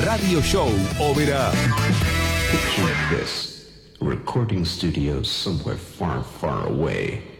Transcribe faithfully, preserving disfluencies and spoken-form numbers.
Radio Show Oberá. Picture this, a recording studio somewhere far, far away.